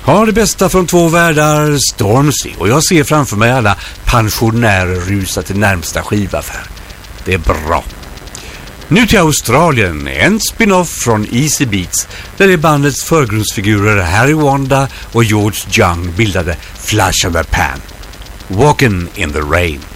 Ja, det bästa från två världar, Stormzy. Och jag ser framför mig alla pensionärer rusa till närmsta skivaffär. Det är bra. Nu till Australien, en spin-off från Easy Beats, där det bandets förgrundsfigurer Harry Wanda och George Young bildade Flash of a Pan. Walking in the Rain.